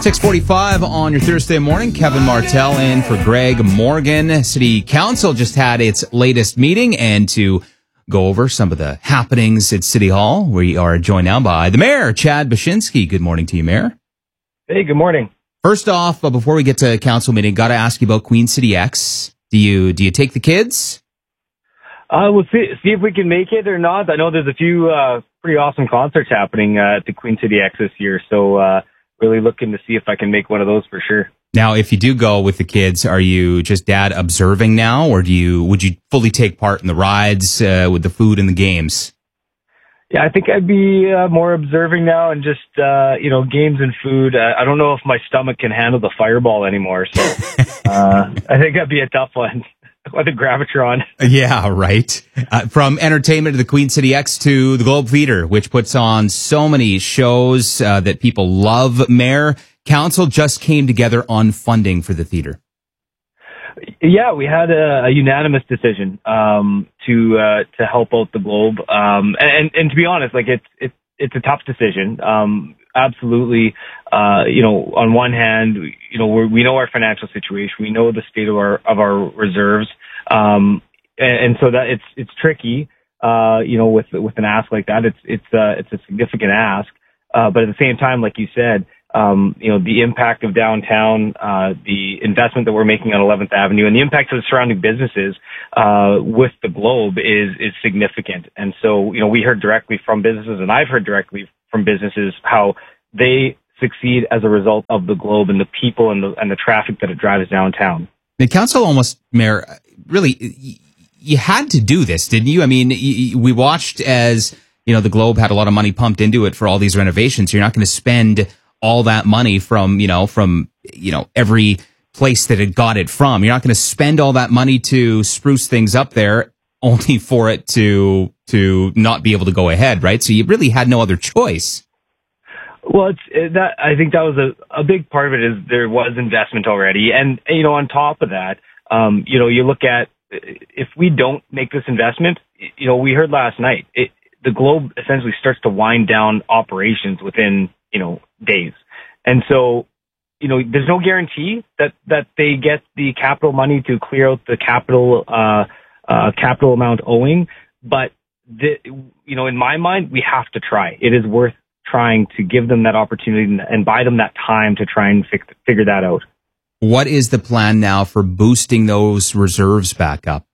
6:45 on your Thursday morning. Kevin Martell in for Greg Morgan. City Council just had its latest meeting, and to go over some of the happenings at City Hall, we are joined now by the Mayor, Chad Bashinsky. Good morning to you, Mayor. Hey, good morning. First off, before we get to council meeting, got to ask you about Queen City X. Do you take the kids? We'll see if we can make it or not. I know there's a few pretty awesome concerts happening at the Queen City X this year, so really looking to see if I can make one of those for sure. Now, if you do go with the kids, are you just dad observing now, or would you fully take part in the rides with the food and the games? Yeah, I think I'd be more observing now and just games and food. I don't know if my stomach can handle the fireball anymore, so I think that'd be a tough one. With the Gravitron. Yeah, right. From entertainment to the Queen City X to the Globe Theatre, which puts on so many shows that people love. Mayor, Council just came together on funding for the theatre. Yeah, we had a unanimous decision to help out the Globe, and to be honest, like it's a tough decision. Absolutely. On one hand, we know our financial situation. We know the state of our reserves. And so that it's tricky, with an ask like that. It's a significant ask. But at the same time, like you said, the impact of downtown, the investment that we're making on 11th Avenue and the impact of the surrounding businesses, with the Globe is significant. And so, we heard directly from businesses, and I've heard directly from businesses how they succeed as a result of the Globe and the people and the traffic that it drives downtown. The council almost, Mayor, really, you had to do this, didn't you? I mean, we watched as, the Globe had a lot of money pumped into it for all these renovations. You're not going to spend all that money from every place that it got it from. You're not going to spend all that money to spruce things up there only for it to not be able to go ahead, right? So you really had no other choice. Well, I think that was a big part of it is there was investment already. And, on top of that, you look at if we don't make this investment, we heard last night, the Globe essentially starts to wind down operations within, days. And so, there's no guarantee that they get the capital money to clear out the capital amount owing. But, in my mind, we have to try. It is worth trying to give them that opportunity and buy them that time to try and figure that out. What is the plan now for boosting those reserves back up?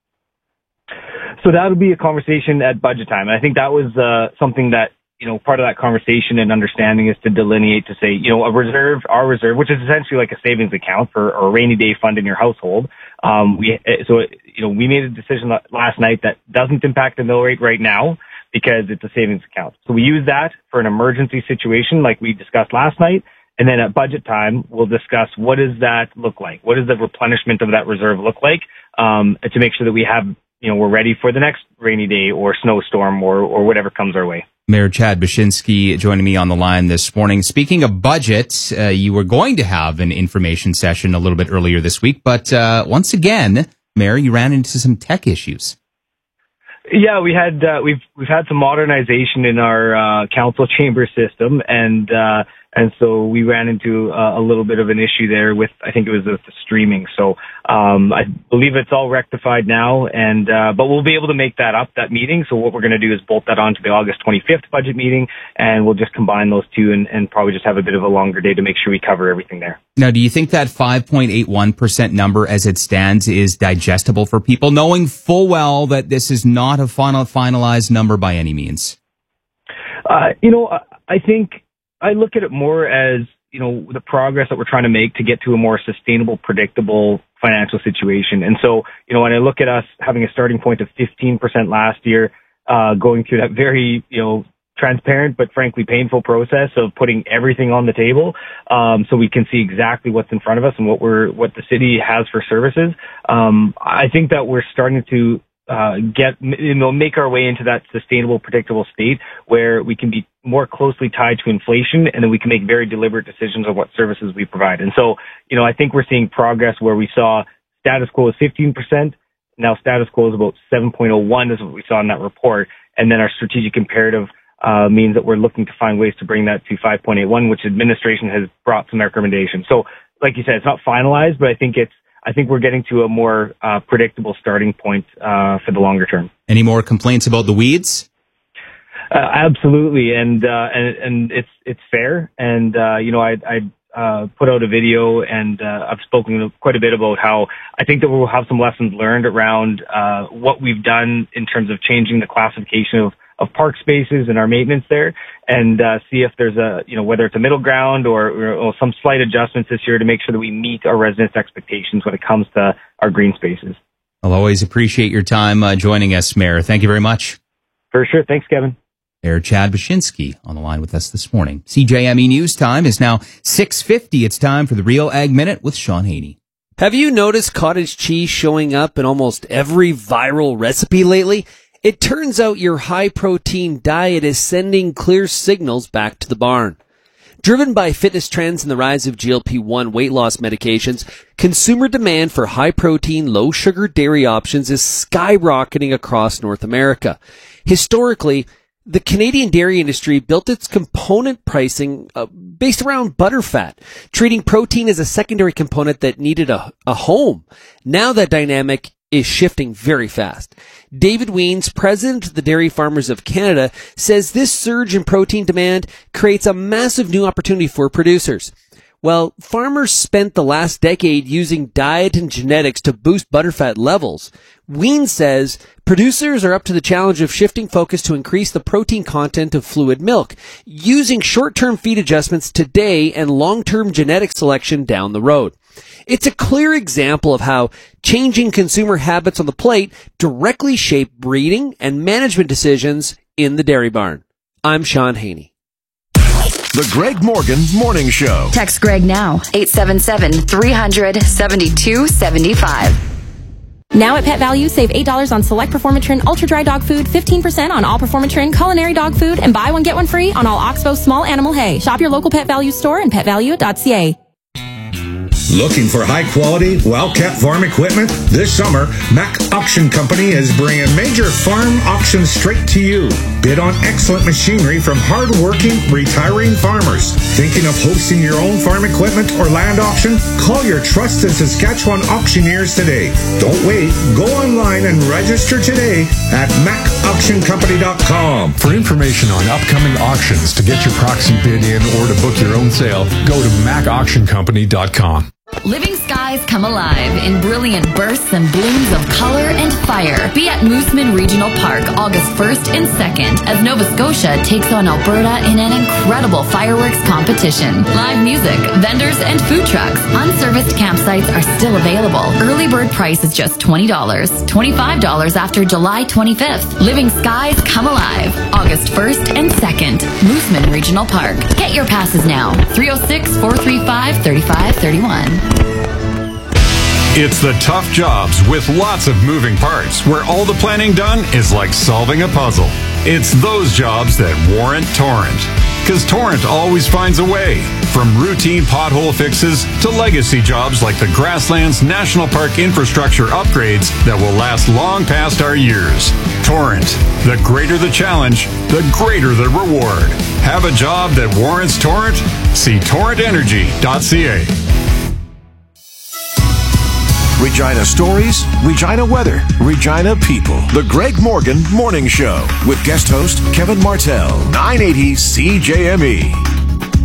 So that'll be a conversation at budget time. And I think that was something that, part of that conversation and understanding is to delineate to say, our reserve, which is essentially like a savings account for a rainy day fund in your household. We made a decision last night that doesn't impact the mill rate right now, because it's a savings account. So we use that for an emergency situation like we discussed last night. And then at budget time, we'll discuss what does that look like? What does the replenishment of that reserve look like? To make sure that we have, we're ready for the next rainy day or snowstorm or whatever comes our way. Mayor Chad Bashinsky joining me on the line this morning. Speaking of budget, you were going to have an information session a little bit earlier this week, but once again, Mayor, you ran into some tech issues. Yeah, we've had some modernization in our council chamber system, and so we ran into a little bit of an issue there with, I think it was with the streaming. So I believe it's all rectified now, but we'll be able to make that up, that meeting. So what we're going to do is bolt that on to the August 25th budget meeting, and we'll just combine those two and probably just have a bit of a longer day to make sure we cover everything there. Now, do you think that 5.81% number as it stands is digestible for people, knowing full well that this is not a finalized number by any means? I think I look at it more as, the progress that we're trying to make to get to a more sustainable, predictable financial situation. And so, when I look at us having a starting point of 15% last year, going through that very, transparent but frankly painful process of putting everything on the table, so we can see exactly what's in front of us and what the city has for services. I think that we're starting to make our way into that sustainable, predictable state where we can be more closely tied to inflation, and then we can make very deliberate decisions on what services we provide. And so, I think we're seeing progress where we saw status quo is 15%. Now status quo is about 7.01 is what we saw in that report. And then our strategic imperative means that we're looking to find ways to bring that to 5.81, which administration has brought some recommendations. So, like you said, it's not finalized, but I think we're getting to a more predictable starting point for the longer term. Any more complaints about the weeds? Absolutely, and it's fair. And I put out a video, and I've spoken quite a bit about how I think that we'll have some lessons learned around what we've done in terms of changing the classification of park spaces and our maintenance there, and see if there's whether it's a middle ground or some slight adjustments this year to make sure that we meet our residents' expectations when it comes to our green spaces. I'll always appreciate your time joining us, Mayor. Thank you very much. For sure. Thanks, Kevin. Mayor Chad Baczynski on the line with us this morning. CJME News Time is now 6:50. It's time for the Real Ag Minute with Sean Haney. Have you noticed cottage cheese showing up in almost every viral recipe lately? It turns out your high-protein diet is sending clear signals back to the barn. Driven by fitness trends and the rise of GLP-1 weight loss medications, consumer demand for high-protein, low-sugar dairy options is skyrocketing across North America. Historically, the Canadian dairy industry built its component pricing based around butterfat, treating protein as a secondary component that needed a home. Now that dynamic is shifting very fast. David Wiens, president of the Dairy Farmers of Canada, says this surge in protein demand creates a massive new opportunity for producers. Well, farmers spent the last decade using diet and genetics to boost butterfat levels. Wiens says producers are up to the challenge of shifting focus to increase the protein content of fluid milk, using short-term feed adjustments today and long-term genetic selection down the road. It's a clear example of how changing consumer habits on the plate directly shape breeding and management decisions in the dairy barn. I'm Sean Haney. The Greg Morgan Morning Show. Text Greg now, 877-300-7275. Now at Pet Value, save $8 on select Performatrin Ultra Dry Dog Food, 15% on all Performatrin Culinary Dog Food, and buy one, get one free on all Oxbow Small Animal Hay. Shop your local Pet Value store and petvalue.ca. Looking for high-quality, well-kept farm equipment? This summer, Mac Auction Company is bringing major farm auctions straight to you. Bid on excellent machinery from hard-working, retiring farmers. Thinking of hosting your own farm equipment or land auction? Call your trusted Saskatchewan auctioneers today. Don't wait. Go online and register today at macauctioncompany.com. For information on upcoming auctions, to get your proxy bid in, or to book your own sale, go to macauctioncompany.com. Living skies come alive in brilliant bursts and blooms of color and fire. Be at Mooseman Regional Park August 1st and 2nd as Nova Scotia takes on Alberta in an incredible fireworks competition. Live music, vendors, and food trucks. Unserviced campsites are still available. Early bird price is just $20. $25 after July 25th. Living skies come alive August 1st and 2nd. Mooseman Regional Park. Get your passes now. 306-435-3531. It's the tough jobs with lots of moving parts where all the planning done is like solving a puzzle. It's those jobs that warrant Torrent. Because Torrent always finds a way. From routine pothole fixes to legacy jobs like the Grasslands National Park infrastructure upgrades that will last long past our years. Torrent. The greater the challenge, the greater the reward. Have a job that warrants Torrent? See torrentenergy.ca. Regina stories, Regina weather, Regina people. The Greg Morgan Morning Show with guest host Kevin Martell, 980 CJME.